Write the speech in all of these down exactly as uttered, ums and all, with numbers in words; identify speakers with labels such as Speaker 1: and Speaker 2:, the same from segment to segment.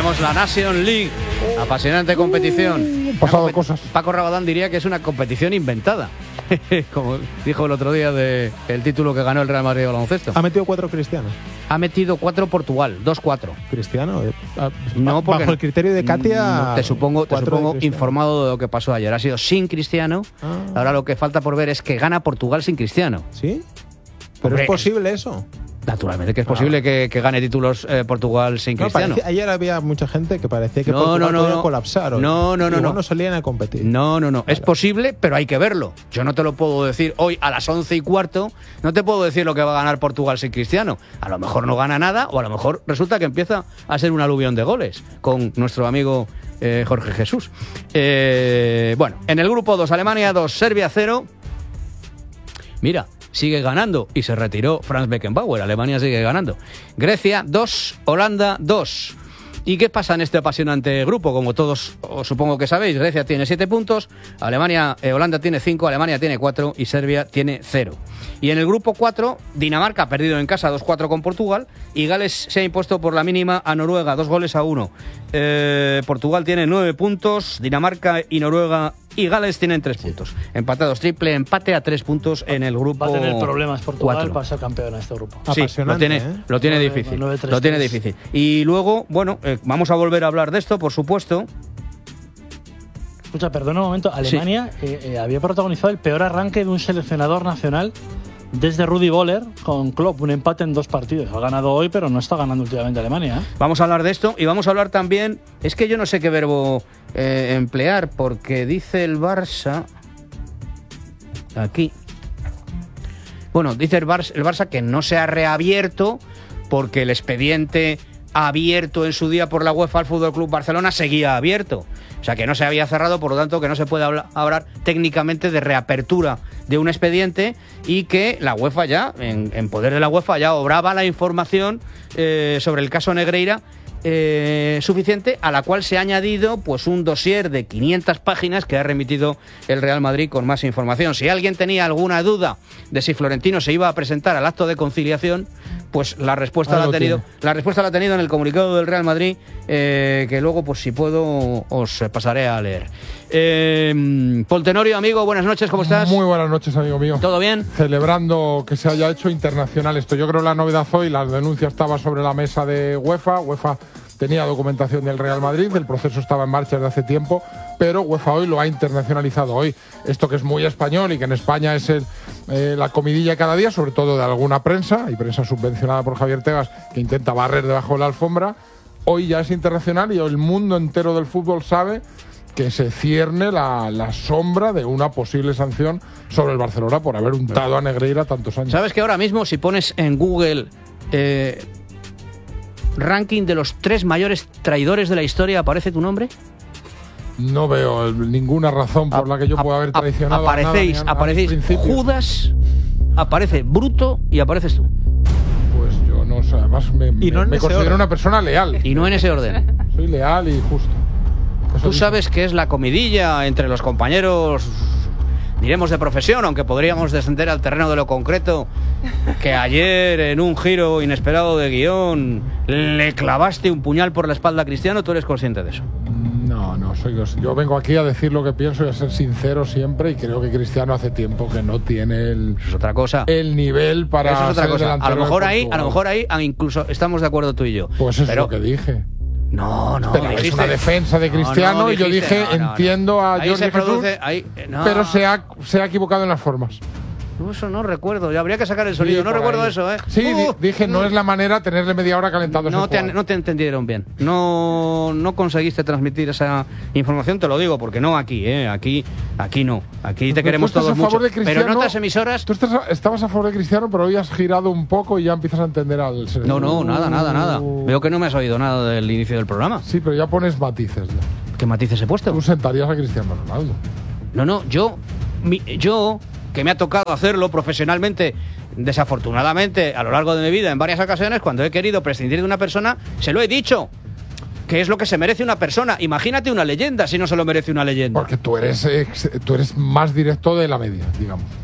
Speaker 1: tenemos la Nation League, apasionante competición.
Speaker 2: Han pasado cosas.
Speaker 1: Paco Rabadán diría que es una competición inventada, como dijo el otro día de el título que ganó el Real Madrid de baloncesto.
Speaker 2: Ha metido cuatro Cristiano.
Speaker 1: Ha metido cuatro Portugal, dos cuatro.
Speaker 2: Cristiano, eh, a,
Speaker 1: no, porque
Speaker 2: bajo el criterio de Katia.
Speaker 1: No, te supongo, te supongo informado de lo que pasó ayer. Ha sido sin Cristiano. Ah. Ahora lo que falta por ver es que gana Portugal sin Cristiano.
Speaker 2: ¿Sí? ¿Pero Hombre, es posible eso?
Speaker 1: Naturalmente que es posible ah. que, que gane títulos eh, Portugal sin
Speaker 2: no,
Speaker 1: Cristiano.
Speaker 2: Parecía, ayer había mucha gente que parecía que
Speaker 1: no,
Speaker 2: Portugal
Speaker 1: no, no,
Speaker 2: podía
Speaker 1: no.
Speaker 2: colapsar. Hoy.
Speaker 1: No, no, no, no.
Speaker 2: no salían a competir.
Speaker 1: No, no, no. Vale. Es posible, pero hay que verlo. Yo no te lo puedo decir hoy a las once y cuarto. No te puedo decir lo que va a ganar Portugal sin Cristiano. A lo mejor no gana nada o a lo mejor resulta que empieza a ser un aluvión de goles con nuestro amigo eh, Jorge Jesús. Eh, bueno, en el grupo dos, Alemania dos, Serbia cero. Mira, sigue ganando y se retiró Franz Beckenbauer. Alemania sigue ganando. Grecia dos, Holanda dos. ¿Y qué pasa en este apasionante grupo? Como todos os supongo que sabéis, Grecia tiene siete puntos, Alemania, eh, Holanda tiene cinco, Alemania tiene cuatro y Serbia tiene cero. Y en el grupo cuatro, Dinamarca ha perdido en casa dos cuatro con Portugal y Gales se ha impuesto por la mínima a Noruega, dos goles a uno. Eh, Portugal tiene nueve puntos, Dinamarca y Noruega y Gales tienen tres sí. puntos. Empatados, triple empate a tres puntos en el grupo.
Speaker 3: Va a tener problemas Portugal
Speaker 1: cuatro.
Speaker 3: Para ser campeón en este grupo.
Speaker 1: Sí, lo tiene, ¿eh? lo tiene nueve, difícil. nueve, tres, lo tiene tres. difícil. Y luego, bueno, eh, vamos a volver a hablar de esto, por supuesto.
Speaker 3: Escucha, perdona un momento. Alemania sí. eh, eh, había protagonizado el peor arranque de un seleccionador nacional desde Rudi Völler con Klopp, un empate en dos partidos. Ha ganado hoy, pero no está ganando últimamente Alemania, ¿eh?
Speaker 1: Vamos a hablar de esto y vamos a hablar también. Es que yo no sé qué verbo eh, emplear, porque dice el Barça. Aquí. Bueno, dice el Barça, el Barça que no se ha reabierto porque el expediente abierto en su día por la UEFA al Fútbol Club Barcelona seguía abierto. O sea, que no se había cerrado, por lo tanto, que no se puede hablar, hablar técnicamente de reapertura de un expediente y que la UEFA ya, en, en poder de la UEFA, ya obraba la información eh, sobre el caso Negreira eh, suficiente, a la cual se ha añadido pues un dossier de quinientas páginas que ha remitido el Real Madrid con más información. Si alguien tenía alguna duda de si Florentino se iba a presentar al acto de conciliación, pues la respuesta, la ha, tenido, la respuesta la ha tenido en el comunicado del Real Madrid, eh, que luego, pues si puedo, os pasaré a leer. Eh, Paul Tenorio, amigo, buenas noches, ¿cómo estás?
Speaker 2: Muy buenas noches, amigo mío.
Speaker 1: ¿Todo bien?
Speaker 2: Celebrando que se haya hecho internacional esto. Yo creo que la novedad hoy, la denuncia estaba sobre la mesa de UEFA. UEFA tenía documentación del Real Madrid, el proceso estaba en marcha desde hace tiempo, pero UEFA hoy lo ha internacionalizado hoy. Esto que es muy español y que en España es el, eh, la comidilla cada día, sobre todo de alguna prensa, y prensa subvencionada por Javier Tebas, que intenta barrer debajo de la alfombra, hoy ya es internacional y el mundo entero del fútbol sabe que se cierne la, la sombra de una posible sanción sobre el Barcelona por haber untado a Negreira tantos años.
Speaker 1: ¿Sabes que ahora mismo si pones en Google eh, ranking de los tres mayores traidores de la historia, aparece tu nombre?
Speaker 2: No veo ninguna razón por la que yo pueda haber traicionado
Speaker 1: aparecéis,
Speaker 2: a nada.
Speaker 1: Aparecéis Judas, aparece Bruto y apareces tú.
Speaker 2: Pues yo no sé, además me, me,
Speaker 1: no
Speaker 2: me considero orden. Una persona leal.
Speaker 1: Y no en ese orden.
Speaker 2: Soy leal y justo.
Speaker 1: Eso Tú dice. sabes que es la comidilla entre los compañeros, diremos de profesión, aunque podríamos descender al terreno de lo concreto, que ayer en un giro inesperado de guión le clavaste un puñal por la espalda a Cristiano. ¿Tú eres consciente de eso?
Speaker 2: No, no, soy yo. Yo vengo aquí a decir lo que pienso y a ser sincero siempre, y creo que Cristiano hace tiempo que no tiene el,
Speaker 1: eso es otra cosa.
Speaker 2: el nivel para
Speaker 1: eso es otra
Speaker 2: ser
Speaker 1: cosa. A lo mejor ahí, a lo mejor ahí incluso estamos de acuerdo tú y yo.
Speaker 2: Pues eso
Speaker 1: pero,
Speaker 2: es lo que dije.
Speaker 1: No, no,
Speaker 2: pero
Speaker 1: dijiste,
Speaker 2: es una defensa de Cristiano, no, no, dijiste, y yo dije, no, no, entiendo
Speaker 1: no.
Speaker 2: a
Speaker 1: Ahí
Speaker 2: Jordi
Speaker 1: produce,
Speaker 2: Jesús,
Speaker 1: ahí, no.
Speaker 2: pero se ha, se ha equivocado en las formas.
Speaker 1: Eso no recuerdo, ya habría que sacar el sonido,
Speaker 2: sí,
Speaker 1: no recuerdo
Speaker 2: ahí.
Speaker 1: eso, ¿eh?
Speaker 2: Sí,
Speaker 1: uh,
Speaker 2: dije, no, no es la manera tenerle media hora calentando
Speaker 1: no te, no te entendieron bien, no, no conseguiste transmitir esa información, te lo digo, porque no aquí, ¿eh? Aquí, aquí no, aquí te queremos todos mucho, pero en otras emisoras...
Speaker 2: Tú estás, estabas a favor de Cristiano, pero hoy has girado un poco y ya empiezas a entender al...
Speaker 1: No, no, nada, nada, nada, veo que no me has oído nada del inicio del programa.
Speaker 2: Sí, pero ya pones matices. Ya.
Speaker 1: ¿Qué matices he puesto?
Speaker 2: Tú sentarías a Cristiano Ronaldo.
Speaker 1: No, no, yo, mi, yo... que me ha tocado hacerlo profesionalmente, desafortunadamente, a lo largo de mi vida, en varias ocasiones, cuando he querido prescindir de una persona, se lo he dicho. Que es lo que se merece una persona. Imagínate una leyenda si no se lo merece una leyenda.
Speaker 2: Porque tú eres, ex, tú eres más directo de la media, digamos.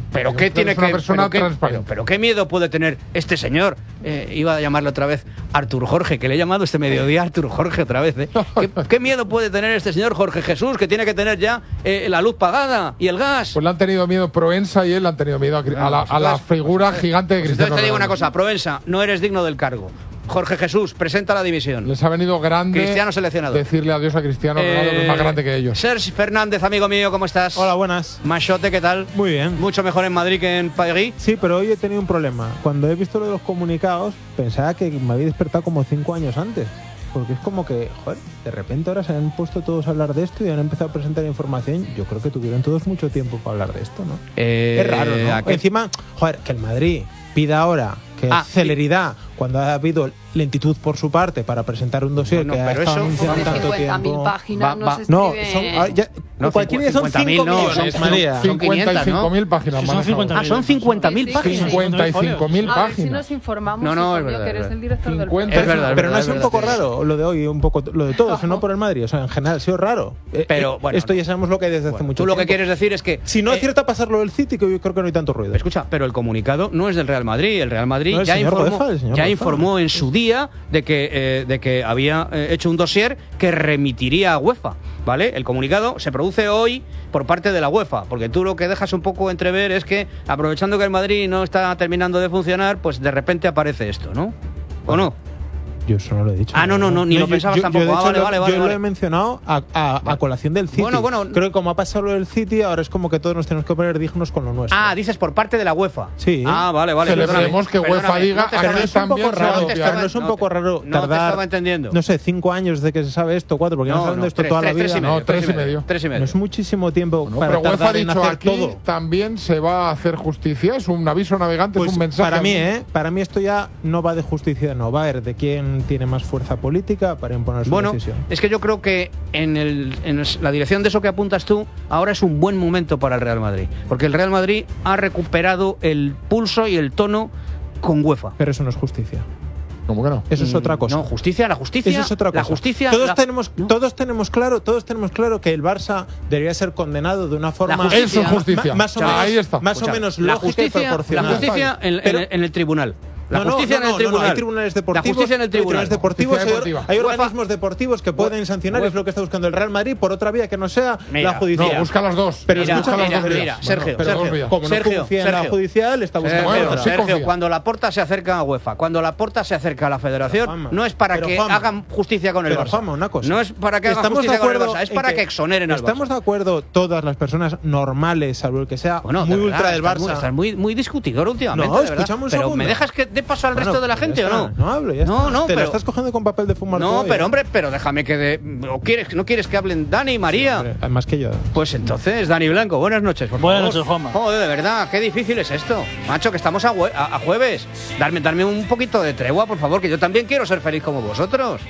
Speaker 1: ¿Pero qué tiene
Speaker 2: es una
Speaker 1: que
Speaker 2: persona
Speaker 1: pero, qué,
Speaker 2: transparente.
Speaker 1: pero, pero qué miedo puede tener este señor? Eh, iba a llamarle otra vez Artur Jorge, que le he llamado este mediodía Artur Jorge otra vez. ¿eh? ¿Qué, ¿Qué miedo puede tener este señor Jorge Jesús, que tiene que tener ya eh, la luz pagada y el gas?
Speaker 2: Pues le han tenido miedo Proensa y él le han tenido miedo a, a la, a la figura gigante de
Speaker 1: Pues
Speaker 2: Cristiano
Speaker 1: entonces te digo una
Speaker 2: Ronaldo.
Speaker 1: cosa, Proensa, no eres digno del cargo. Jorge Jesús, presenta la dimisión.
Speaker 2: Les ha venido grande
Speaker 1: Cristiano seleccionado.
Speaker 2: decirle adiós a Cristiano Ronaldo, que es más grande que ellos.
Speaker 1: Sergi Fernández, amigo mío, ¿cómo estás?
Speaker 4: Hola, buenas.
Speaker 1: Machote, ¿qué tal?
Speaker 4: Muy bien.
Speaker 1: Mucho mejor en Madrid que en París.
Speaker 4: Sí, pero hoy he tenido un problema. Cuando he visto lo de los comunicados, pensaba que me había despertado como cinco años antes. Porque es como que, joder, de repente ahora se han puesto todos a hablar de esto y han empezado a presentar información. Yo creo que tuvieron todos mucho tiempo para hablar de esto, ¿no?
Speaker 1: Eh,
Speaker 4: es raro, ¿no?
Speaker 1: ¿a qué?
Speaker 4: Encima, joder, que el Madrid pida ahora que
Speaker 1: Ah,
Speaker 4: celeridad cuando ha habido lentitud por su parte para presentar un dossier
Speaker 1: Bueno,
Speaker 4: que ha
Speaker 1: pero
Speaker 4: estado
Speaker 1: eso-
Speaker 4: anunciando
Speaker 1: Son
Speaker 4: tanto
Speaker 5: cincuenta mil
Speaker 4: tiempo.
Speaker 5: páginas,
Speaker 1: Va-
Speaker 5: no
Speaker 1: va-
Speaker 5: se
Speaker 4: No,
Speaker 5: escribe...
Speaker 4: son, ah, ya,
Speaker 1: No,
Speaker 4: cualquier día son
Speaker 1: cincuenta mil,
Speaker 4: cinco
Speaker 1: no,
Speaker 4: millones,
Speaker 1: son-
Speaker 4: María.
Speaker 1: son quinientas,
Speaker 2: cincuenta y cinco mil páginas.
Speaker 3: Son
Speaker 2: manejado.
Speaker 3: cincuenta mil.
Speaker 1: Ah, son cincuenta mil
Speaker 5: Sí, sí,
Speaker 1: páginas.
Speaker 5: sí.
Speaker 2: cincuenta y cinco mil
Speaker 5: A ver si
Speaker 2: páginas.
Speaker 5: nos informamos,
Speaker 1: No, no, es
Speaker 5: hijo mío,
Speaker 1: verdad,
Speaker 5: que
Speaker 1: es
Speaker 5: eres
Speaker 1: verdad.
Speaker 5: el director del
Speaker 2: cincuenta
Speaker 5: programa.
Speaker 1: Es verdad, es
Speaker 4: Pero no
Speaker 1: verdad,
Speaker 4: ha sido
Speaker 1: es
Speaker 4: un poco
Speaker 1: verdad.
Speaker 4: raro lo de hoy, un poco lo de todos, no por el Madrid, o sea, en general ha sido raro. Eh,
Speaker 1: Pero,
Speaker 4: eh,
Speaker 1: bueno,
Speaker 4: esto ya sabemos lo que hay desde hace
Speaker 1: Bueno,
Speaker 4: mucho
Speaker 1: tú lo que
Speaker 4: tiempo.
Speaker 1: quieres decir es que...
Speaker 4: Si no
Speaker 1: eh,
Speaker 4: acierta pasarlo del City, que yo creo que no hay tanto ruido.
Speaker 1: Escucha, pero el comunicado no es del Real Madrid. El Real Madrid
Speaker 4: No, el
Speaker 1: ya,
Speaker 4: señor
Speaker 1: informó,
Speaker 4: Goefa, el señor
Speaker 1: ya
Speaker 4: Goefa.
Speaker 1: informó en su día de que, eh, de que había eh, hecho un dossier que remitiría a UEFA, ¿vale? El comunicado se produce hoy por parte de la UEFA, porque tú lo que dejas un poco entrever es que, aprovechando que el Madrid no está terminando de funcionar, pues de repente aparece esto, ¿no? ¿O no?
Speaker 4: Yo eso no lo he dicho.
Speaker 1: Ah, no, no, no, ni lo pensabas
Speaker 4: yo,
Speaker 1: tampoco.
Speaker 4: Yo, de
Speaker 1: Ah,
Speaker 4: hecho,
Speaker 1: vale,
Speaker 4: lo,
Speaker 1: vale,
Speaker 4: yo
Speaker 1: vale,
Speaker 4: lo
Speaker 1: vale.
Speaker 4: he mencionado a, a, a colación del City.
Speaker 1: Bueno, bueno.
Speaker 4: Creo que como ha pasado lo del City, ahora es como que todos nos tenemos que poner dignos con lo nuestro.
Speaker 1: Ah, dices por parte de la UEFA.
Speaker 4: Sí.
Speaker 1: Ah, vale, vale.
Speaker 2: Celebremos
Speaker 1: perdóname,
Speaker 2: que UEFA
Speaker 1: perdóname,
Speaker 2: diga,
Speaker 1: no te
Speaker 2: aquí
Speaker 4: pero no
Speaker 1: estaba-
Speaker 4: es un
Speaker 2: también
Speaker 4: poco
Speaker 2: se va a
Speaker 4: raro,
Speaker 2: copiar.
Speaker 4: pero no es un
Speaker 1: No
Speaker 4: poco
Speaker 1: te-
Speaker 4: raro
Speaker 1: no te
Speaker 4: tardar,
Speaker 1: estaba entendiendo.
Speaker 4: no sé, cinco años de que se sabe esto, cuatro, porque no, saben de esto
Speaker 1: tres,
Speaker 4: toda
Speaker 1: tres,
Speaker 4: la
Speaker 1: tres
Speaker 4: vida.
Speaker 1: y medio,
Speaker 2: No, tres y medio.
Speaker 1: Tres y medio.
Speaker 4: No es muchísimo tiempo
Speaker 2: No,
Speaker 4: para
Speaker 2: pero UEFA ha
Speaker 4: tardar en
Speaker 2: dicho
Speaker 4: hacer
Speaker 2: aquí
Speaker 4: todo.
Speaker 2: también se va a hacer justicia. Es un aviso navegante,
Speaker 4: Pues
Speaker 2: es un mensaje.
Speaker 4: para mí, ¿eh? Para mí esto ya no va de justicia, no. Va a ver de quién tiene más fuerza política para imponer su
Speaker 1: Bueno,
Speaker 4: decisión.
Speaker 1: es que yo creo que en, el, en la dirección de eso que apuntas tú, ahora es un buen momento para el Real Madrid. Porque el Real Madrid ha recuperado el pulso y el tono con UEFA.
Speaker 4: Pero eso no es justicia.
Speaker 2: ¿Cómo que no?
Speaker 4: Eso es otra cosa.
Speaker 1: No, justicia, la justicia.
Speaker 4: Eso es otra cosa.
Speaker 1: La justicia.
Speaker 4: Todos
Speaker 1: la-
Speaker 4: tenemos,
Speaker 1: no.
Speaker 4: todos tenemos claro, todos tenemos claro que el Barça debería ser condenado de una forma
Speaker 1: justicia.
Speaker 2: Eso es justicia.
Speaker 4: ma- más o
Speaker 2: Ya,
Speaker 4: menos,
Speaker 2: ahí está.
Speaker 4: más o
Speaker 1: Escucha,
Speaker 4: menos
Speaker 1: la
Speaker 4: lógica y
Speaker 1: justicia,
Speaker 4: proporcional.
Speaker 1: la justicia en, en-
Speaker 4: Pero-
Speaker 1: en el tribunal. La
Speaker 4: No, no,
Speaker 1: justicia
Speaker 4: no,
Speaker 1: en el
Speaker 4: no,
Speaker 1: tribunal.
Speaker 4: no, hay tribunales deportivos.
Speaker 1: La justicia en el
Speaker 4: hay
Speaker 1: tribunal.
Speaker 4: tribunales deportivos,
Speaker 2: Justicia
Speaker 4: hay,
Speaker 2: deportiva.
Speaker 4: hay
Speaker 1: UEFA-
Speaker 4: organismos deportivos que pueden sancionar, es lo que está buscando el Real Madrid por otra vía que no sea
Speaker 1: Mira,
Speaker 4: la judicial.
Speaker 2: No, busca las dos.
Speaker 4: Pero
Speaker 1: Mira,
Speaker 2: busca las
Speaker 1: mira,
Speaker 2: dos vías.
Speaker 1: mira,
Speaker 2: Bueno,
Speaker 1: Sergio,
Speaker 2: pero dos
Speaker 1: Sergio,
Speaker 2: vías.
Speaker 4: Como
Speaker 1: Sergio,
Speaker 4: no confía en la
Speaker 1: Sergio.
Speaker 4: judicial, está buscando
Speaker 1: Sergio,
Speaker 2: Bueno,
Speaker 4: otra.
Speaker 2: sí
Speaker 1: Sergio,
Speaker 2: confía.
Speaker 1: cuando la Porta se acerca a UEFA, cuando la Porta se acerca a la Federación,
Speaker 4: Pero, Juanma,
Speaker 1: no es para
Speaker 4: pero,
Speaker 1: que
Speaker 4: Juanma,
Speaker 1: hagan justicia con el
Speaker 4: Pero,
Speaker 1: Barça.
Speaker 4: Juanma, una cosa.
Speaker 1: No es para que hagan
Speaker 4: Estamos de
Speaker 1: justicia con el
Speaker 4: acuerdo
Speaker 1: Barça, es
Speaker 4: en
Speaker 1: para que, exoneren al Barça.
Speaker 4: Estamos de acuerdo todas las personas normales, salvo el que sea
Speaker 1: Bueno,
Speaker 4: muy
Speaker 1: de verdad,
Speaker 4: ultra del
Speaker 1: estás
Speaker 4: Barça.
Speaker 1: Muy, estás muy, muy discutidor últimamente,
Speaker 4: No,
Speaker 1: de verdad.
Speaker 4: escuchame un
Speaker 1: Pero
Speaker 4: segundo.
Speaker 1: ¿me dejas que dé paso al
Speaker 4: Bueno,
Speaker 1: resto de la
Speaker 4: pues ya
Speaker 1: gente o
Speaker 4: está,
Speaker 1: no?
Speaker 4: No hablo, ya
Speaker 1: No,
Speaker 4: está.
Speaker 1: no,
Speaker 4: Te
Speaker 1: pero-
Speaker 4: lo estás cogiendo con papel de fumar.
Speaker 1: No,
Speaker 4: todavía.
Speaker 1: pero hombre, pero déjame que de... ¿O quieres, no quieres que hablen Dani y María?
Speaker 4: Hombre, además que yo.
Speaker 1: Pues entonces, Dani Blanco, buenas noches, por
Speaker 3: Buenas
Speaker 1: favor.
Speaker 3: noches, Juanma.
Speaker 1: Joder, de verdad, qué difícil es esto. Macho, que estamos a, hue- a- a jueves. Darme, darme un poquito de tregua, por favor, que yo también quiero ser feliz como vosotros.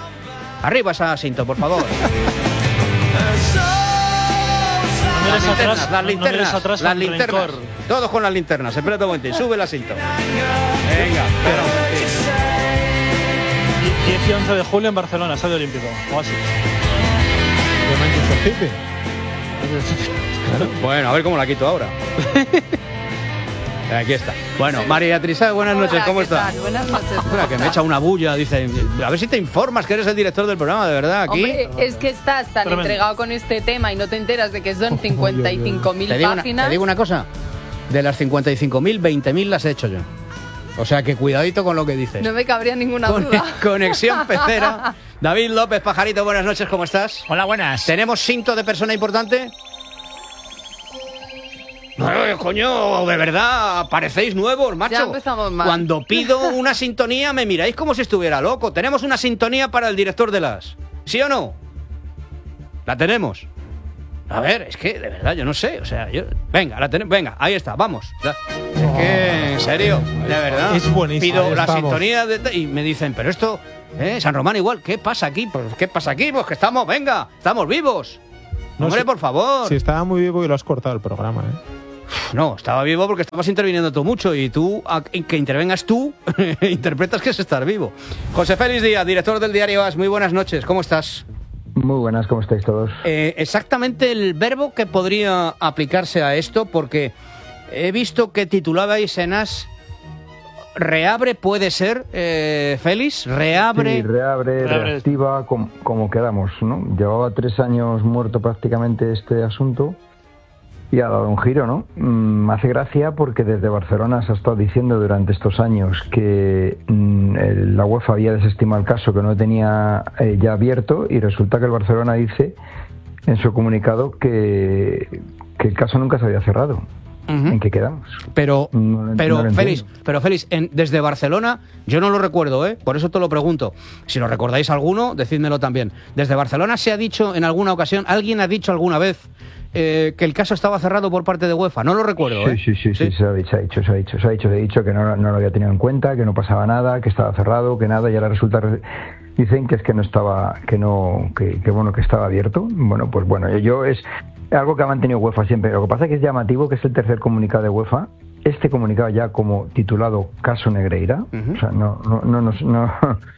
Speaker 1: Arriba esa cinta, por favor.
Speaker 3: No
Speaker 1: Las
Speaker 3: mires
Speaker 1: linternas,
Speaker 3: atrás,
Speaker 1: las
Speaker 3: no- no mires
Speaker 1: linternas,
Speaker 3: atrás
Speaker 1: las
Speaker 3: con
Speaker 1: linternas.
Speaker 3: rencor.
Speaker 1: Todos con las linternas. Espérate un momento, sube la cinta. Venga, espera un momentito.
Speaker 3: diez y once de julio en Barcelona, Estadio Olímpico. O así.
Speaker 4: De Manchester City.
Speaker 1: Bueno, a ver cómo la quito ahora. Aquí está. Bueno, María Trisá, buenas noches,
Speaker 5: Hola,
Speaker 1: ¿cómo
Speaker 5: ¿qué
Speaker 1: estás?
Speaker 5: tal? Buenas noches. ¿cómo
Speaker 1: Espera, que me
Speaker 5: estás?
Speaker 1: echa una bulla, dice. A ver si te informas que eres el director del programa, de verdad, aquí.
Speaker 5: Hombre, es que estás tan
Speaker 3: Tremendo.
Speaker 5: entregado con este tema y no te enteras de que son cincuenta y cinco mil
Speaker 1: Te digo, una,
Speaker 5: páginas.
Speaker 1: te digo una cosa. De las cincuenta y cinco mil, veinte mil las he hecho yo. O sea que cuidadito con lo que dices.
Speaker 5: No me cabría ninguna
Speaker 1: Con-
Speaker 5: duda.
Speaker 1: Conexión Pecera. David López, pajarito, buenas noches, ¿cómo estás?
Speaker 6: Hola, buenas.
Speaker 1: ¿Tenemos cinto de persona importante? Ay, coño, de verdad, parecéis nuevos, macho.
Speaker 5: Ya empezamos mal.
Speaker 1: Cuando pido una sintonía me miráis como si estuviera loco. Tenemos una sintonía para el director de las. ¿Sí o no? La tenemos. A ver, es que de verdad yo no sé, o sea, yo venga, la tenemos, venga, ahí está, vamos. Ya. Es que en serio, de verdad.
Speaker 4: Es buenísimo.
Speaker 1: Pido
Speaker 2: Ahí
Speaker 1: la
Speaker 2: estamos.
Speaker 1: sintonía de, y me dicen, "Pero esto, eh, San Román igual, ¿qué pasa aquí? Pues ¿qué pasa aquí? Pues que estamos, venga, estamos vivos."
Speaker 4: No,
Speaker 1: Hombre,
Speaker 4: si-
Speaker 1: por favor.
Speaker 4: Si estaba muy vivo y lo has cortado el programa, ¿eh?
Speaker 1: No, estaba vivo porque estabas interviniendo tú mucho y tú, a- que intervengas tú, interpretas que es estar vivo. José Félix Díaz, director del diario As, muy buenas noches, ¿cómo estás?
Speaker 7: Muy buenas, ¿cómo estáis todos?
Speaker 1: Eh, exactamente el verbo que podría aplicarse a esto, porque he visto que titulabais en As reabre, puede ser, eh, Félix, reabre.
Speaker 6: Sí, reabre,
Speaker 3: Reabre.
Speaker 6: reactiva, como, como quedamos, ¿no? Llevaba tres años muerto prácticamente este asunto y ha dado un giro, ¿no? Mm, me hace gracia porque desde Barcelona se ha estado diciendo durante estos años que mm, el- la UEFA había desestimado el caso, que no tenía eh, ya abierto, y resulta que el Barcelona dice en su comunicado que, que el caso nunca se había cerrado.
Speaker 1: Ujú.
Speaker 6: ¿En qué quedamos?
Speaker 1: Pero,
Speaker 6: No lo-
Speaker 1: pero
Speaker 6: no lo
Speaker 1: Félix,
Speaker 6: entiendo.
Speaker 1: pero Félix, en- desde Barcelona, yo no lo recuerdo, ¿eh? Por eso te lo pregunto. Si lo recordáis alguno, decídmelo también. Desde Barcelona se ha dicho en alguna ocasión, alguien ha dicho alguna vez eh, que el caso estaba cerrado por parte de UEFA. No lo recuerdo,
Speaker 6: Sí,
Speaker 1: ¿eh?
Speaker 6: sí, sí, sí, se ha dicho, se ha dicho, se ha dicho, se ha dicho, se ha dicho que no, no lo había tenido en cuenta, que no pasaba nada, que estaba cerrado, que nada, y ahora resulta, re- dicen que es que no estaba, que no, que, que bueno, que estaba abierto. Bueno, pues bueno, yo es algo que ha mantenido UEFA siempre. Lo que pasa es que es llamativo que es el tercer comunicado de UEFA. Este comunicado ya como titulado Caso Negreira,
Speaker 1: Ujú.
Speaker 6: o sea, no, no, no, no, no,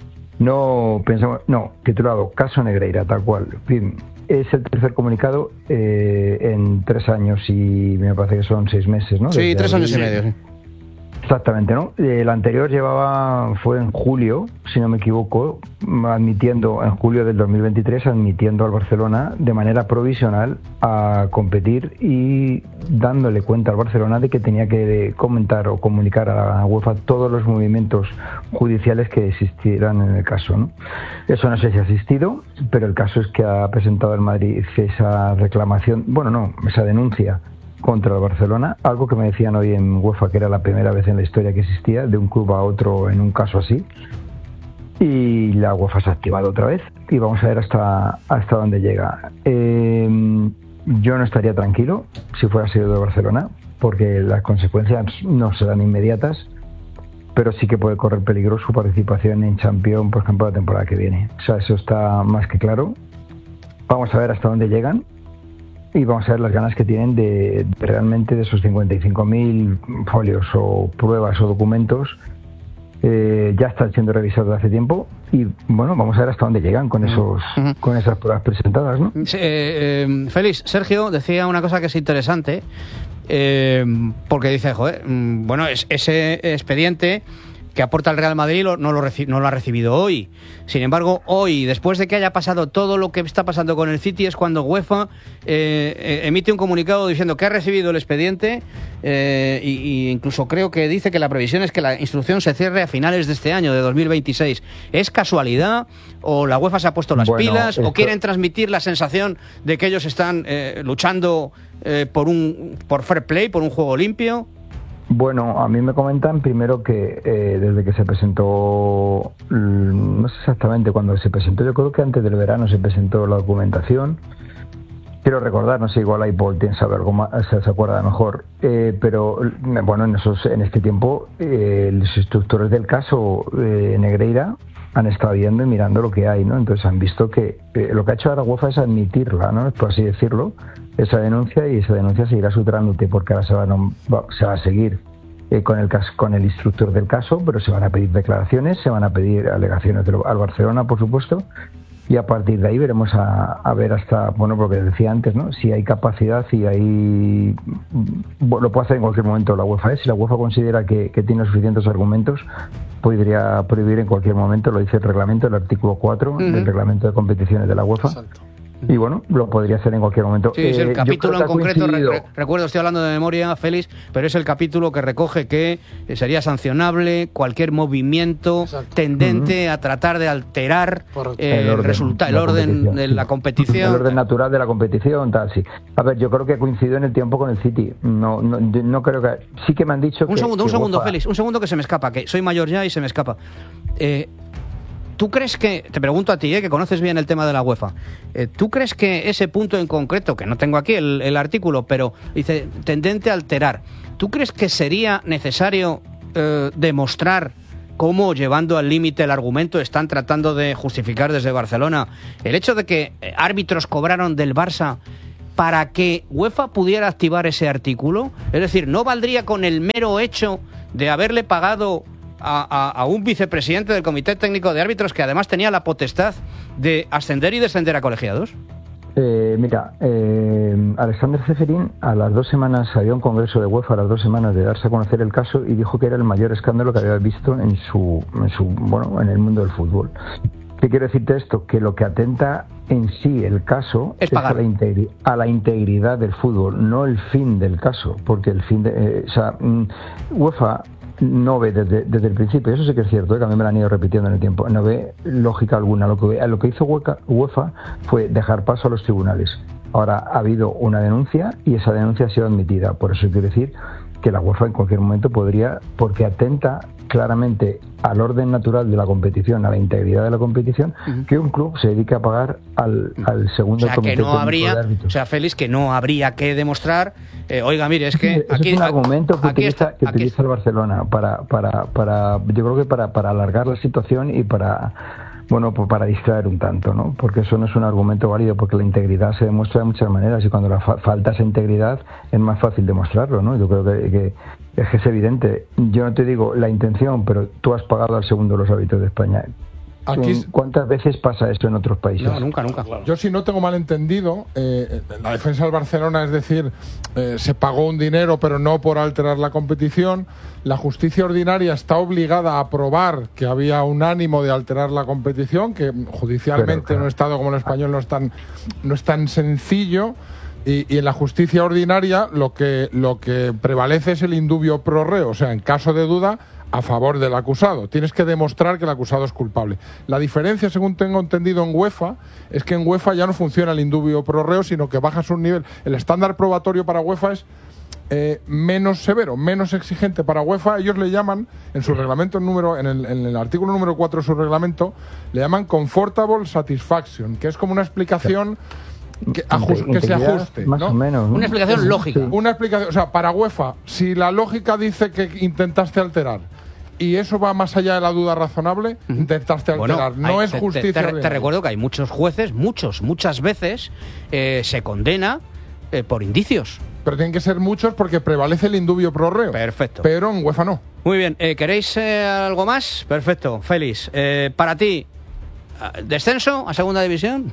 Speaker 6: no pensamos, no, titulado Caso Negreira, tal cual. En fin, es el tercer comunicado eh, en tres años y me parece que son seis meses, ¿no?
Speaker 1: Sí,
Speaker 6: Desde
Speaker 1: tres años y
Speaker 6: abril.
Speaker 1: medio. Sí.
Speaker 6: Exactamente, ¿no? El anterior llevaba, fue en julio, si no me equivoco, admitiendo, en julio del dos mil veintitrés, admitiendo al Barcelona de manera provisional a competir y dándole cuenta al Barcelona de que tenía que comentar o comunicar a la UEFA todos los movimientos judiciales que existieran en el caso, ¿no? Eso no sé si ha existido, pero el caso es que ha presentado el Madrid esa reclamación, bueno, no, esa denuncia contra el Barcelona, algo que me decían hoy en UEFA que era la primera vez en la historia que existía de un club a otro en un caso así, y la UEFA se ha activado otra vez y vamos a ver hasta hasta dónde llega. Eh, yo no estaría tranquilo si fuera sido de Barcelona, porque las consecuencias no serán inmediatas, pero sí que puede correr peligro su participación en Champions, por ejemplo, la temporada que viene. O sea, eso está más que claro. Vamos a ver hasta dónde llegan y vamos a ver las ganas que tienen de, de realmente de esos cincuenta y cinco mil folios o pruebas o documentos. Eh, ya están siendo revisados desde hace tiempo y bueno, vamos a ver hasta dónde llegan con esos
Speaker 1: Ujú.
Speaker 6: con esas pruebas presentadas, ¿no?
Speaker 1: Sí, eh, eh, Félix, Sergio decía una cosa que es interesante, eh, porque dice, joder, mm, bueno, es, ese expediente que aporta el Real Madrid lo- no, lo reci- no lo ha recibido hoy. Sin embargo, hoy, después de que haya pasado todo lo que está pasando con el City, es cuando UEFA eh, eh, emite un comunicado diciendo que ha recibido el expediente eh, y, y incluso creo que dice que la previsión es que la instrucción se cierre a finales de este año, de dos mil veintiséis. ¿Es casualidad o la UEFA se ha puesto las
Speaker 6: Bueno,
Speaker 1: pilas o
Speaker 6: esto-
Speaker 1: quieren transmitir la sensación de que ellos están eh, luchando eh, por un por fair play, por un juego limpio?
Speaker 6: Bueno, a mí me comentan primero que eh, desde que se presentó, mm, no sé exactamente cuándo se presentó, yo creo que antes del verano se presentó la documentación. Quiero recordar, no sé, igual ahí Paul tiene saber algo más, se, se acuerda mejor, eh, pero bueno, en esos en este tiempo eh, los instructores del caso eh, Negreira han estado viendo y mirando lo que hay, ¿no? Entonces han visto que eh, lo que ha hecho ahora UEFA es admitirla, ¿no? Por así decirlo, esa denuncia, y esa denuncia seguirá su trámite porque ahora se va a, nom- va- se va a seguir eh, con el cas- con el instructor del caso, pero se van a pedir declaraciones, se van a pedir alegaciones del- al Barcelona, por supuesto, y a partir de ahí veremos a, a ver hasta, bueno, lo que decía antes, ¿no? Si hay capacidad, si hay... Bueno, lo puede hacer en cualquier momento la UEFA, ¿eh? Si la UEFA considera que, que tiene suficientes argumentos, podría prohibir en cualquier momento, lo dice el reglamento, el artículo cuatro
Speaker 1: Ujú.
Speaker 6: del reglamento de competiciones de la UEFA.
Speaker 3: Exacto.
Speaker 6: Y bueno, lo podría hacer en cualquier momento.
Speaker 1: Sí, es
Speaker 6: Eh,
Speaker 1: el
Speaker 6: yo
Speaker 1: capítulo
Speaker 6: creo
Speaker 1: en
Speaker 6: que ha
Speaker 1: concreto, re-
Speaker 6: coincidido-
Speaker 1: re- recuerdo, estoy hablando de memoria, Félix, pero es el capítulo que recoge que eh, sería sancionable cualquier movimiento
Speaker 3: Exacto.
Speaker 1: tendente a tratar de alterar
Speaker 3: Correcto.
Speaker 1: eh,
Speaker 6: El
Speaker 1: el,
Speaker 6: orden
Speaker 1: resulta- el
Speaker 6: de la
Speaker 1: orden
Speaker 6: competición,
Speaker 1: de
Speaker 6: sí.
Speaker 1: la competición.
Speaker 6: El orden natural de la competición, tal, sí. A ver, yo creo que coincidió en el tiempo con el City. No, no, yo no creo que... Sí que me han dicho que...
Speaker 1: Un segundo, un
Speaker 6: que
Speaker 1: segundo,
Speaker 6: UEFA-
Speaker 1: Félix, un segundo que se me escapa, que soy mayor ya y se me escapa. Eh, ¿Tú crees que, te pregunto a ti, eh, que conoces bien el tema de la UEFA, eh, ¿tú crees que ese punto en concreto, que no tengo aquí el, el artículo, pero dice tendente a alterar, ¿tú crees que sería necesario eh, demostrar cómo, llevando al límite el argumento, están tratando de justificar desde Barcelona el hecho de que eh, árbitros cobraron del Barça para que UEFA pudiera activar ese artículo? Es decir, ¿no valdría con el mero hecho de haberle pagado a, a, a un vicepresidente del Comité Técnico de Árbitros que además tenía la potestad de ascender y descender a colegiados?
Speaker 6: Eh, mira, eh, Alexander Ceferín a las dos semanas había un congreso de UEFA a las dos semanas de darse a conocer el caso y dijo que era el mayor escándalo que había visto en su, en su, bueno, en el mundo del fútbol. ¿Qué quiere decirte esto? Que lo que atenta en sí el caso
Speaker 1: es,
Speaker 6: es a, la integri- a la integridad del fútbol, no el fin del caso, porque el fin de, eh, o sea, mm, UEFA no ve desde, desde el principio, eso sí que es cierto, ¿eh? Que a mí me lo han ido repitiendo en el tiempo, no ve lógica alguna. Lo que, lo que hizo UEFA fue dejar paso a los tribunales. Ahora ha habido una denuncia y esa denuncia ha sido admitida. Por eso quiero decir que la UEFA en cualquier momento podría, porque atenta claramente al orden natural de la competición, a la integridad de la competición, uh-huh. que un club se dedique a pagar al, al segundo
Speaker 1: o sea,
Speaker 6: comité
Speaker 1: que no habría,
Speaker 6: de árbitros.
Speaker 1: O sea, Félix, que no habría que demostrar, eh, oiga, mire, es que
Speaker 6: sí,
Speaker 1: aquí
Speaker 6: es un argumento que
Speaker 1: aquí
Speaker 6: utiliza,
Speaker 1: está,
Speaker 6: que utiliza
Speaker 1: está.
Speaker 6: el Barcelona para, para, para, yo creo que para, para alargar la situación y para, bueno, pues para distraer un tanto, ¿no? Porque eso no es un argumento válido, porque la integridad se demuestra de muchas maneras y cuando la fa- falta esa integridad es más fácil demostrarlo, ¿no? Yo creo que, que es que es evidente. Yo no te digo la intención, pero tú has pagado al segundo los árbitros de España. Aquí, ¿cuántas veces pasa esto en otros países?
Speaker 1: No, nunca, nunca.
Speaker 2: Yo, si no tengo mal entendido, eh, la defensa del Barcelona, es decir, eh, se pagó un dinero, pero no por alterar la competición. La justicia ordinaria está obligada a probar que había un ánimo de alterar la competición, que judicialmente pero, claro. en un estado como el español no es tan, no es tan sencillo. Y, y en la justicia ordinaria lo que, lo que prevalece es el indubio pro reo, o sea, en caso de duda, a favor del acusado. Tienes que demostrar que el acusado es culpable. La diferencia, según tengo entendido en UEFA, es que en UEFA ya no funciona el indubio pro reo, sino que bajas un nivel. El estándar probatorio para UEFA es eh, menos severo, menos exigente para UEFA. Ellos le llaman, en su reglamento número, en el, en el artículo número cuatro de su reglamento, le llaman comfortable satisfaction, que es como una explicación que, ajus- que se ajuste,
Speaker 6: más
Speaker 2: ¿no?
Speaker 6: o menos, ¿no?
Speaker 1: Una explicación lógica.
Speaker 2: Sí. Una explicación, o sea, para UEFA, si la lógica dice que intentaste alterar y eso va más allá de la duda razonable, uh-huh. intentaste alterar.
Speaker 1: Bueno,
Speaker 2: no
Speaker 1: hay,
Speaker 2: es
Speaker 1: te,
Speaker 2: justicia.
Speaker 1: Te, te, te recuerdo que hay muchos jueces, muchos, muchas veces eh, se condena eh, por indicios.
Speaker 2: Pero tienen que ser muchos porque prevalece el indubio pro reo.
Speaker 1: Perfecto.
Speaker 2: Pero en UEFA no.
Speaker 1: Muy bien, eh, ¿queréis eh, algo más? Perfecto, Félix. Eh, para ti, ¿descenso a segunda división?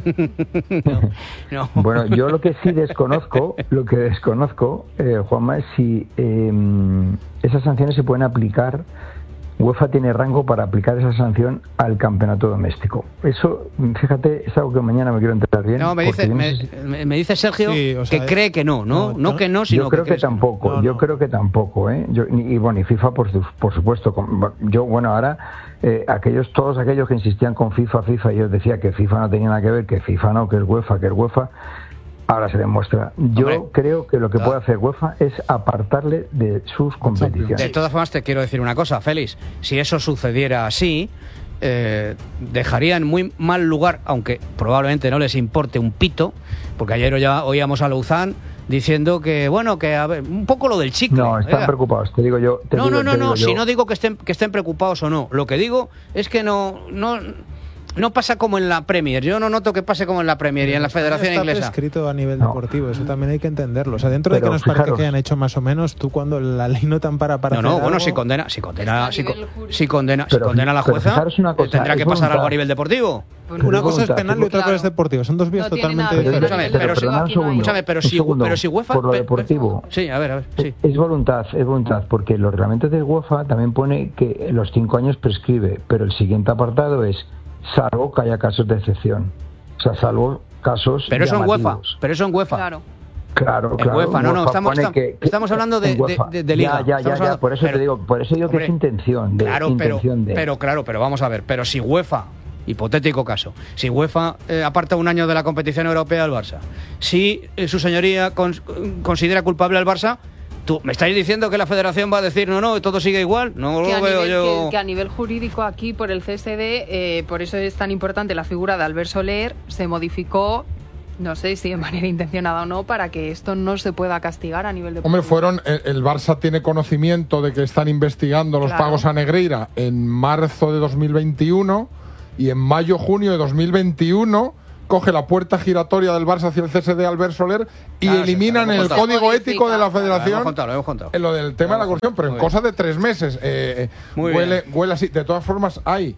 Speaker 1: no, no.
Speaker 6: Bueno, yo lo que sí desconozco, lo que desconozco, eh, Juanma, es si eh, esas sanciones se pueden aplicar. UEFA tiene rango para aplicar esa sanción al campeonato doméstico. Eso, fíjate, es algo que mañana me quiero enterar bien.
Speaker 1: No, me dice,
Speaker 6: no
Speaker 1: me,
Speaker 6: si...
Speaker 1: me dice Sergio sí, o sea, que cree que no, ¿no? No, no que no, sino
Speaker 6: yo creo
Speaker 1: que,
Speaker 6: que tampoco. No, yo no. creo que tampoco, ¿eh? Yo, y bueno, y FIFA, por, por supuesto. Yo, bueno, ahora eh, aquellos, todos aquellos que insistían con FIFA, FIFA, y yo decía que FIFA no tenía nada que ver, que FIFA no, que es UEFA, que es UEFA. Ahora se demuestra. Yo Hombre, creo que lo que puede hacer UEFA es apartarle de sus competiciones.
Speaker 1: De todas formas, te quiero decir una cosa, Félix. Si eso sucediera así, eh, dejaría en muy mal lugar, aunque probablemente no les importe un pito, porque ayer ya oíamos a Louzán diciendo que, bueno, que a ver, un poco lo del chicle.
Speaker 6: No, están ¿eh? preocupados, te digo yo. Te
Speaker 1: no,
Speaker 6: digo,
Speaker 1: no, no,
Speaker 6: te
Speaker 1: no,
Speaker 6: digo
Speaker 1: si
Speaker 6: yo.
Speaker 1: no digo que estén, que estén preocupados o no. Lo que digo es que no... no No pasa como en la Premier. Yo no noto que pase como en la Premier y en la Federación
Speaker 4: está
Speaker 1: Inglesa.
Speaker 4: Está prescrito a nivel deportivo, no. Eso también hay que entenderlo. O sea, dentro Pero de que nos fijaros. parece que hayan hecho más o menos, tú cuando la ley no te ampara para
Speaker 1: No, no,
Speaker 4: hacer
Speaker 1: bueno,
Speaker 4: algo...
Speaker 1: si condena, si condena, si, si condena,
Speaker 6: pero,
Speaker 1: si condena a la jueza,
Speaker 6: una cosa,
Speaker 1: tendrá que pasar
Speaker 6: voluntad.
Speaker 1: algo a nivel deportivo.
Speaker 4: Pero una cosa es penal y otra cosa es deportiva. Son dos vías
Speaker 5: no
Speaker 4: totalmente
Speaker 5: pero,
Speaker 4: diferentes.
Speaker 1: Escúchame, pero,
Speaker 6: pero, pero,
Speaker 1: si, escúchame, pero, si,
Speaker 6: segundo,
Speaker 1: pero si UEFA...
Speaker 6: Por lo deportivo.
Speaker 1: Sí, a ver, a ver. Sí.
Speaker 6: Es voluntad, es voluntad, porque los reglamentos de UEFA también pone que los cinco años prescribe, pero el siguiente apartado es salvo que haya casos de excepción. O sea, salvo casos
Speaker 1: Pero eso
Speaker 6: llamativos.
Speaker 1: en UEFA, pero eso en UEFA.
Speaker 5: Claro.
Speaker 6: Claro,
Speaker 1: en
Speaker 6: claro.
Speaker 1: UEFA, no, no, estamos, estamos,
Speaker 6: que, que
Speaker 1: estamos hablando de, de, de, de liga.
Speaker 6: Ya, ya, ya,
Speaker 1: hablando,
Speaker 6: por eso
Speaker 1: pero,
Speaker 6: te digo, por eso digo hombre, que es intención de
Speaker 1: claro,
Speaker 6: intención
Speaker 1: pero,
Speaker 6: de.
Speaker 1: pero claro, pero vamos a ver, pero si UEFA, hipotético caso, si UEFA eh, aparta un año de la competición europea al Barça, si eh, su señoría con, considera culpable al Barça, ¿tú me estáis diciendo que la Federación va a decir no, no, todo sigue igual? No
Speaker 5: que
Speaker 1: lo veo
Speaker 5: nivel,
Speaker 1: yo.
Speaker 5: Que, que a nivel jurídico aquí por el C S D, eh, por eso es tan importante la figura de Albert Soler, se modificó. No sé si de manera intencionada o no, para que esto no se pueda castigar a nivel de...
Speaker 2: Hombre, fueron... El, el Barça tiene conocimiento de que están investigando los
Speaker 5: claro.
Speaker 2: pagos a Negreira en marzo de dos mil veintiuno y en mayo-junio de dos mil veintiuno coge la puerta giratoria del Barça hacia el C S D Albert Soler y
Speaker 1: claro,
Speaker 2: eliminan
Speaker 1: sí,
Speaker 2: el
Speaker 1: contado.
Speaker 2: código ético de la Federación
Speaker 1: lo hemos contado, lo hemos contado.
Speaker 2: en lo del tema de la corrupción, pero en cosa de tres meses. Eh, huele, huele así. De todas formas, hay...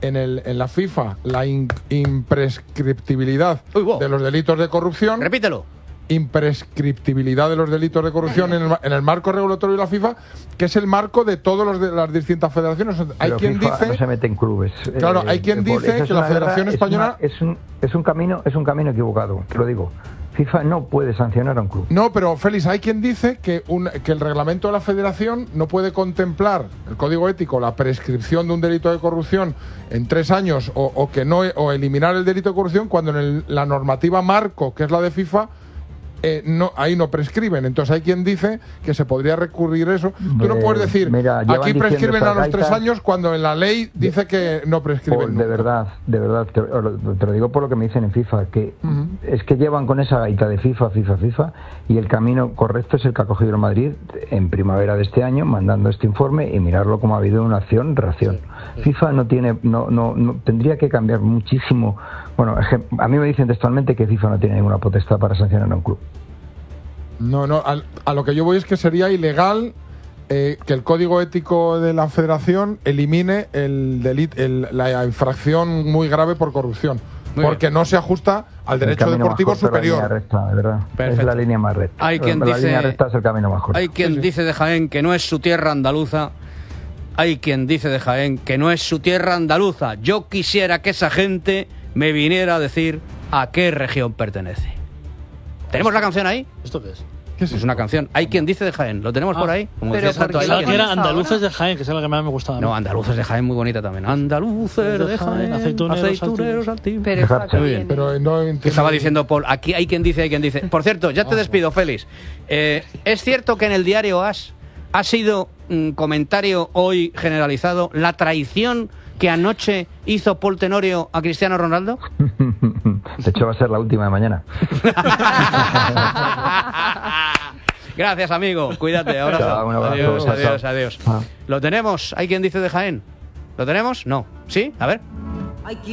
Speaker 2: en, el, en la FIFA la in, imprescriptibilidad
Speaker 1: Uy, wow.
Speaker 2: de los delitos de corrupción.
Speaker 1: Repítelo.
Speaker 2: Imprescriptibilidad de los delitos de corrupción en el, en el marco regulatorio de la FIFA, que es el marco de todas las distintas federaciones. Hay
Speaker 6: Pero
Speaker 2: quien
Speaker 6: FIFA
Speaker 2: dice
Speaker 6: no se mete en clubes.
Speaker 2: Claro,
Speaker 6: eh,
Speaker 2: hay quien dice que la Federación
Speaker 6: guerra,
Speaker 2: Española
Speaker 6: es, una, es, un, es un camino es un camino equivocado, te lo digo. FIFA no puede sancionar a un club.
Speaker 2: No, pero Félix, hay quien dice que, un, que el reglamento de la Federación no puede contemplar, el código ético, la prescripción de un delito de corrupción en tres años o, o que no o eliminar el delito de corrupción cuando en el, la normativa marco, que es la de FIFA, Eh, no, ahí no prescriben. Entonces hay quien dice que se podría recurrir eso. Tú no puedes decir,
Speaker 6: Mira,
Speaker 2: aquí prescriben a los tres
Speaker 6: gaitas,
Speaker 2: años cuando en la ley dice que no prescriben.
Speaker 6: Oh, de verdad, de verdad, te, te lo digo por lo que me dicen en FIFA, que uh-huh. es que llevan con esa gaita de FIFA, FIFA, FIFA, y el camino correcto es el que ha cogido el Madrid en primavera de este año, mandando este informe y mirarlo como ha habido una acción, reacción. Sí, sí. FIFA no tiene, no, no, no, tendría que cambiar muchísimo. Bueno, a mí me dicen textualmente que FIFA no tiene ninguna potestad para sancionar a un club.
Speaker 2: No, no, a, a lo que yo voy es que sería ilegal eh, que el código ético de la Federación elimine el delito, el, la infracción muy grave por corrupción, muy porque bien. No se ajusta al derecho deportivo superior.
Speaker 6: La recta, de verdad. Es la línea más recta.
Speaker 1: Hay quien
Speaker 6: la
Speaker 1: dice,
Speaker 6: línea recta es el camino más corto.
Speaker 1: Hay quien sí, sí. dice de Jaén que no es su tierra andaluza. Hay quien dice de Jaén que no es su tierra andaluza. Yo quisiera que esa gente me viniera a decir a qué región pertenece. ¿Tenemos la canción ahí?
Speaker 3: ¿Esto qué es?
Speaker 2: ¿Qué es,
Speaker 1: es una canción. Hay quien dice de Jaén. ¿Lo tenemos ah, por ahí?
Speaker 5: Como pero
Speaker 3: exacto,
Speaker 5: porque
Speaker 3: que era Andaluces de Jaén, que es la que más me gustaba.
Speaker 1: No, Andaluces de Jaén muy bonita también. Andaluces de Jaén, aceituneros, aceituneros altivos.
Speaker 5: Pero está bien.
Speaker 2: Pero no
Speaker 1: que estaba diciendo Paul, aquí hay quien dice, hay quien dice. Por cierto, ya te despido, Félix. Eh, ¿Es cierto que en el diario As ha sido un comentario hoy generalizado la traición que anoche hizo Paul Tenorio a Cristiano Ronaldo?
Speaker 6: De hecho va a ser la última de mañana.
Speaker 1: Gracias, amigo. Cuídate. Abrazo.
Speaker 6: Chao, un abrazo.
Speaker 1: Adiós,
Speaker 6: Chao,
Speaker 1: adiós,
Speaker 6: chao.
Speaker 1: adiós. Ah. ¿Lo tenemos? ¿Hay quien dice de Jaén? ¿Lo tenemos? No. ¿Sí? A ver.